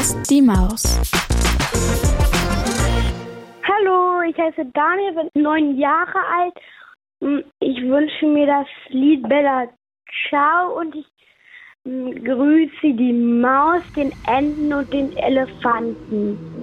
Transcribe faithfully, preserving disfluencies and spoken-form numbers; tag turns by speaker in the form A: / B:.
A: ist die Maus.
B: Hallo, ich heiße Daniel, bin neun Jahre alt. Ich wünsche mir das Lied Bella Ciao und ich grüße die Maus, den Enten und den Elefanten.